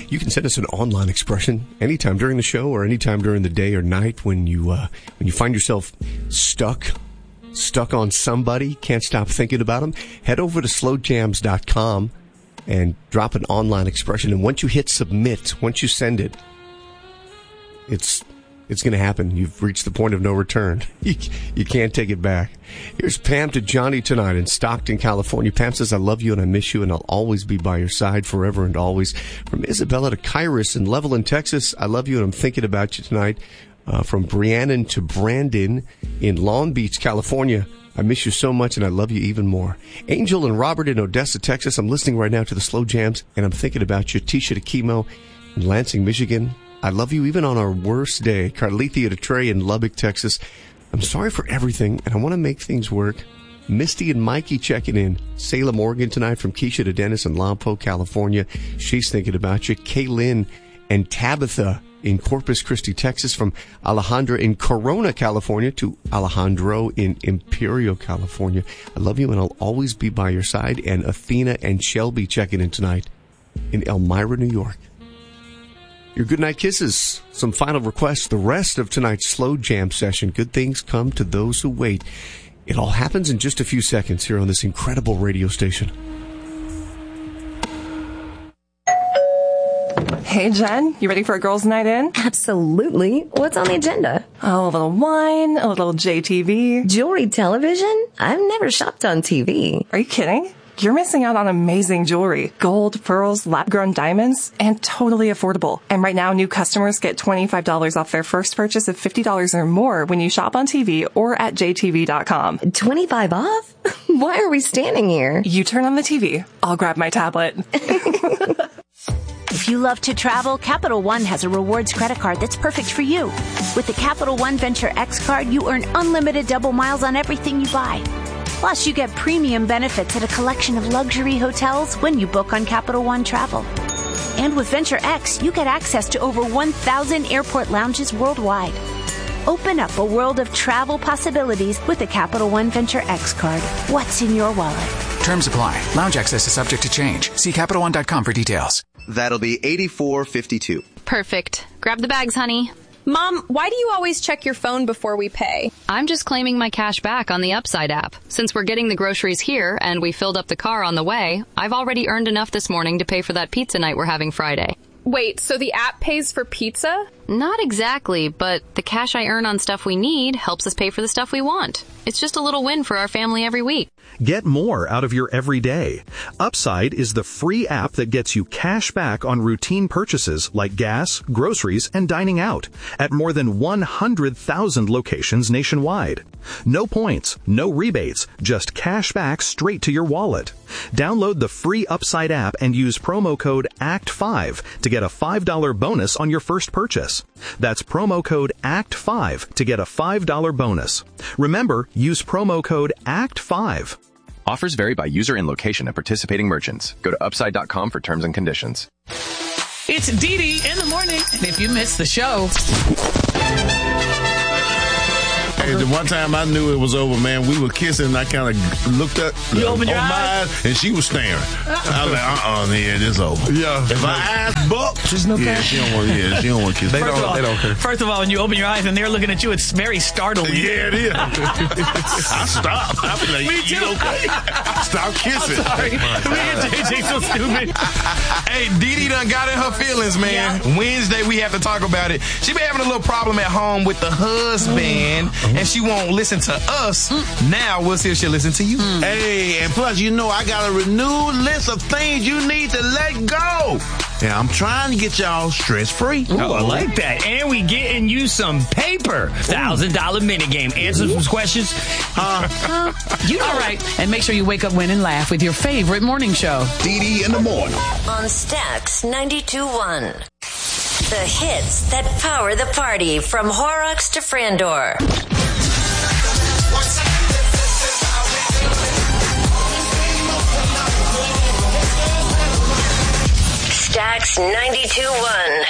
You can send us an online expression anytime during the show or anytime during the day or night when you find yourself stuck on somebody, can't stop thinking about them. Head over to slowjams.com and drop an online expression. And once you hit submit, once you send it, it's going to happen. You've reached the point of no return. You can't take it back. Here's Pam to Johnny tonight in Stockton, California. Pam says, I love you and I miss you and I'll always be by your side forever and always. From Isabella to Kairos in Levelland, Texas, I love you and I'm thinking about you tonight. From Briannon to Brandon in Long Beach, California, I miss you so much and I love you even more. Angel and Robert in Odessa, Texas, I'm listening right now to the Slow Jams and I'm thinking about you. Tisha to Chemo in Lansing, Michigan, I love you even on our worst day. Carlithia to Trey in Lubbock, Texas. I'm sorry for everything, and I want to make things work. Misty and Mikey checking in. Salem, Oregon tonight from Keisha to Dennis in Lompoc, California. She's thinking about you. Kaylin and Tabitha in Corpus Christi, Texas. From Alejandra in Corona, California to Alejandro in Imperial, California. I love you, and I'll always be by your side. And Athena and Shelby checking in tonight in Elmira, New York. Your goodnight kisses, some final requests, the rest of tonight's Slow Jam session. Good things come to those who wait. It all happens in just a few seconds here on this incredible radio station. Hey, Jen, you ready for a girls' night in? Absolutely. What's on the agenda? Oh, a little wine, a little JTV. Jewelry television? I've never shopped on TV. Are you kidding? You're missing out on amazing jewelry. Gold, pearls, lab-grown diamonds, and totally affordable. And right now, new customers get $25 off their first purchase of $50 or more when you shop on TV or at jtv.com. 25 off? Why are we standing here? You turn on the TV. I'll grab my tablet. If you love to travel, Capital One has a rewards credit card that's perfect for you. With the Capital One Venture X card, you earn unlimited double miles on everything you buy. Plus, you get premium benefits at a collection of luxury hotels when you book on Capital One Travel. And with Venture X, you get access to over 1,000 airport lounges worldwide. Open up a world of travel possibilities with the Capital One Venture X card. What's in your wallet? Terms apply. Lounge access is subject to change. See CapitalOne.com for details. That'll be $84.52. Perfect. Grab the bags, honey. Mom, why do you always check your phone before we pay? I'm just claiming my cash back on the Upside app. Since we're getting the groceries here and we filled up the car on the way, I've already earned enough this morning to pay for that pizza night we're having Friday. Wait, so the app pays for pizza? Not exactly, but the cash I earn on stuff we need helps us pay for the stuff we want. It's just a little win for our family every week. Get more out of your everyday. Upside is the free app that gets you cash back on routine purchases like gas, groceries, and dining out at more than 100,000 locations nationwide. No points, no rebates, just cash back straight to your wallet. Download the free Upside app and use promo code ACT5 to get a $5 bonus on your first purchase. That's promo code ACT5 to get a $5 bonus. Remember, use promo code ACT5. Offers vary by user and location at participating merchants. Go to upside.com for terms and conditions. It's Dee Dee in the morning. And if you missed the show... Hey, the one time I knew it was over, man, we were kissing and I kind of looked up on my eyes and she was staring. I was like, yeah, it's over. Yeah. If my eyes bucked, she's no yeah, she don't want to kiss. They don't care. First of all, when you open your eyes and they're looking at you, it's very startling. Yeah, it is. I stopped. I was like, me too. You okay? Stop kissing. I'm sorry. Me and JJ so stupid. Hey, Dee Dee done got in her feelings, man. Yeah. Wednesday, we have to talk about it. She been having a little problem at home with the husband. And she won't listen to us. Now we'll see if she'll listen to you. Hey, and plus, you know, I got a renewed list of things you need to let go. And I'm trying to get y'all stress-free. Ooh, I like that. And we getting you some paper. $1,000 minigame. Answer some questions. You know. All right. And make sure you wake up, win, and laugh with your favorite morning show. Dee Dee in the morning. On Stax 92.1. The hits that power the party from Horrocks to Frandor. Stax 92.1.